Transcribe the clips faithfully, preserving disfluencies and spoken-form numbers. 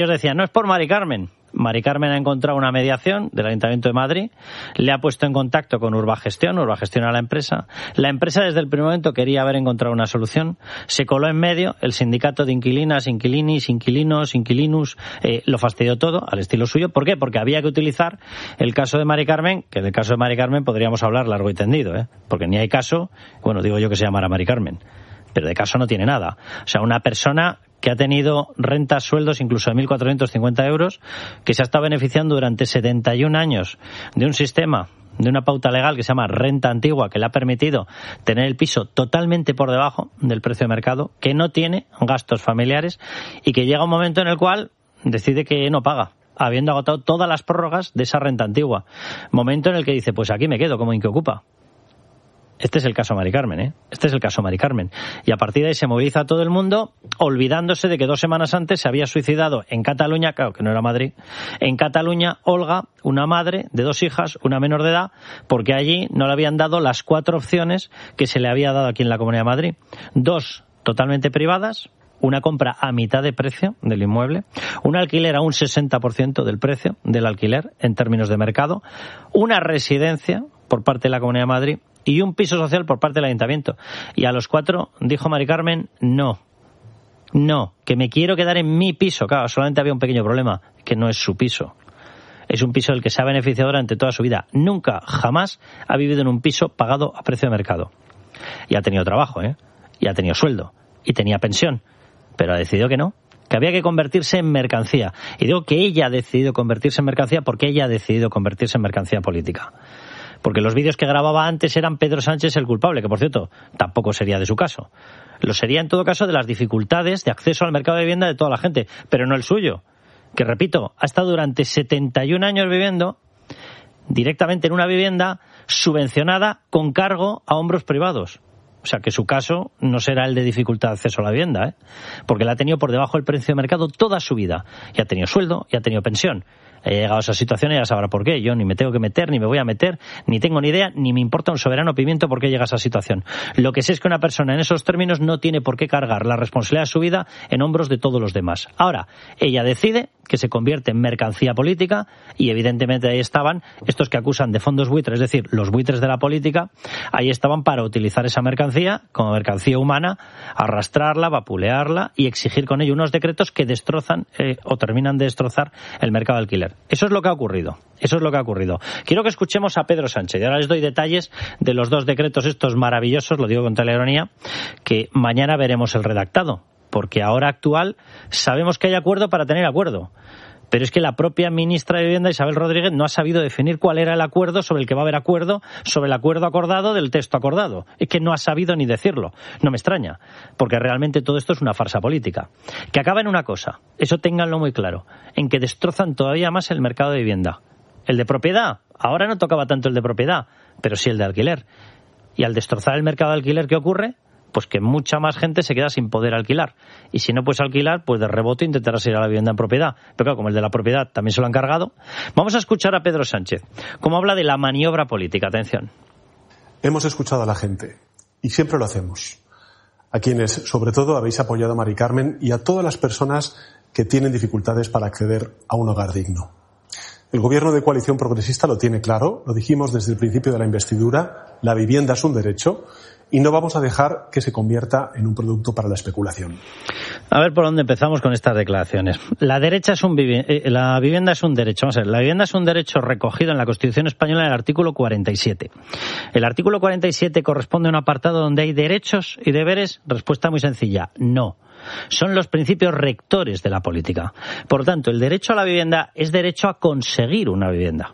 Ellos decían, no es por Mari Carmen. Mari Carmen ha encontrado una mediación del Ayuntamiento de Madrid, le ha puesto en contacto con Urbagestión, Urbagestión a la empresa. La empresa desde el primer momento quería haber encontrado una solución, se coló en medio, el sindicato de inquilinas, inquilinis, inquilinos, inquilinus, eh, lo fastidió todo al estilo suyo. ¿Por qué? Porque había que utilizar el caso de Mari Carmen, que del caso de Mari Carmen podríamos hablar largo y tendido, ¿eh? Porque ni hay caso, bueno, digo yo que se llamara Mari Carmen, pero de caso no tiene nada. O sea, una persona que ha tenido rentas, sueldos incluso de mil cuatrocientos cincuenta euros, que se ha estado beneficiando durante setenta y un años de un sistema, de una pauta legal que se llama renta antigua, que le ha permitido tener el piso totalmente por debajo del precio de mercado, que no tiene gastos familiares y que llega un momento en el cual decide que no paga, habiendo agotado todas las prórrogas de esa renta antigua. Momento en el que dice, pues aquí me quedo como inquiocupa. Este es el caso Mari Carmen, ¿eh? Este es el caso Mari Carmen. Y a partir de ahí se moviliza todo el mundo, olvidándose de que dos semanas antes se había suicidado en Cataluña, claro que no era Madrid, en Cataluña, Olga, una madre de dos hijas, una menor de edad, porque allí no le habían dado las cuatro opciones que se le había dado aquí en la Comunidad de Madrid. Dos totalmente privadas, una compra a mitad de precio del inmueble, un alquiler a un sesenta por ciento del precio del alquiler en términos de mercado, una residencia por parte de la Comunidad de Madrid y un piso social por parte del Ayuntamiento. Y a los cuatro dijo Mari Carmen, no, no, que me quiero quedar en mi piso. Claro, solamente había un pequeño problema, que no es su piso. Es un piso del que se ha beneficiado durante toda su vida. Nunca, jamás ha vivido en un piso pagado a precio de mercado. Y ha tenido trabajo, ¿eh? Y ha tenido sueldo. Y tenía pensión. Pero ha decidido que no, que había que convertirse en mercancía. Y digo que ella ha decidido convertirse en mercancía porque ella ha decidido convertirse en mercancía política. Porque los vídeos que grababa antes eran Pedro Sánchez el culpable, que por cierto, tampoco sería de su caso. Lo sería en todo caso de las dificultades de acceso al mercado de vivienda de toda la gente, pero no el suyo. Que repito, ha estado durante setenta y un años viviendo directamente en una vivienda subvencionada con cargo a hombros privados. O sea, que su caso no será el de dificultad de acceso a la vivienda, ¿eh? Porque la ha tenido por debajo del precio de mercado toda su vida. Y ha tenido sueldo, y ha tenido pensión. He llegado a esa situación y ya sabrá por qué. Yo ni me tengo que meter, ni me voy a meter, ni tengo ni idea, ni me importa un soberano pimiento por qué llega a esa situación. Lo que sé es que una persona en esos términos no tiene por qué cargar la responsabilidad de su vida en hombros de todos los demás. Ahora, ella decide que se convierte en mercancía política y evidentemente ahí estaban estos que acusan de fondos buitres, es decir, los buitres de la política, ahí estaban para utilizar esa mercancía como mercancía humana, arrastrarla, vapulearla y exigir con ello unos decretos que destrozan eh, o terminan de destrozar el mercado de alquiler. Eso es lo que ha ocurrido. Eso es lo que ha ocurrido. Quiero que escuchemos a Pedro Sánchez. Y ahora les doy detalles de los dos decretos estos maravillosos, lo digo con toda la ironía, que mañana veremos el redactado. Porque ahora actual sabemos que hay acuerdo para tener acuerdo. Pero es que la propia ministra de Vivienda, Isabel Rodríguez, no ha sabido definir cuál era el acuerdo sobre el que va a haber acuerdo, sobre el acuerdo acordado del texto acordado. Es que no ha sabido ni decirlo. No me extraña, porque realmente todo esto es una farsa política. Que acaba en una cosa, eso ténganlo muy claro, en que destrozan todavía más el mercado de vivienda. El de propiedad, ahora no tocaba tanto el de propiedad, pero sí el de alquiler. Y al destrozar el mercado de alquiler, ¿qué ocurre? Pues que mucha más gente se queda sin poder alquilar. Y si no puedes alquilar, pues de rebote intentarás ir a la vivienda en propiedad. Pero claro, como el de la propiedad también se lo han cargado. Vamos a escuchar a Pedro Sánchez, cómo habla de la maniobra política. Atención. Hemos escuchado a la gente, y siempre lo hacemos. A quienes, sobre todo, habéis apoyado a Mari Carmen y a todas las personas que tienen dificultades para acceder a un hogar digno. El gobierno de coalición progresista lo tiene claro, lo dijimos desde el principio de la investidura, la vivienda es un derecho y no vamos a dejar que se convierta en un producto para la especulación. A ver por dónde empezamos con estas declaraciones. La derecha es un vivi- eh, la vivienda es un derecho. Vamos a ver, la vivienda es un derecho recogido en la Constitución española en el artículo cuarenta y siete. El artículo cuarenta y siete corresponde a un apartado donde hay derechos y deberes. Respuesta muy sencilla, no. Son los principios rectores de la política. Por tanto, el derecho a la vivienda es derecho a conseguir una vivienda.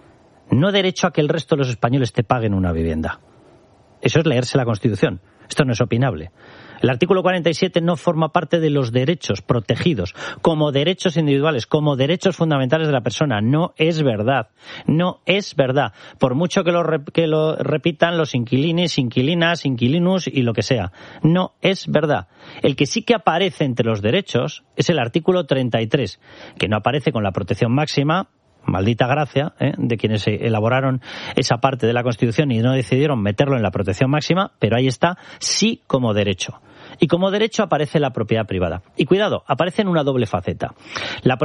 No derecho a que el resto de los españoles te paguen una vivienda. Eso es leerse la Constitución. Esto no es opinable. El artículo cuarenta y siete no forma parte de los derechos protegidos como derechos individuales, como derechos fundamentales de la persona. No es verdad. No es verdad. Por mucho que lo, rep- que lo repitan los inquilinis, inquilinas, inquilinus y lo que sea. No es verdad. El que sí que aparece entre los derechos es el artículo treinta y tres, que no aparece con la protección máxima. Maldita gracia, ¿eh? de quienes elaboraron esa parte de la Constitución y no decidieron meterlo en la protección máxima, pero ahí está, sí como derecho. Y como derecho aparece la propiedad privada. Y cuidado, aparece en una doble faceta. La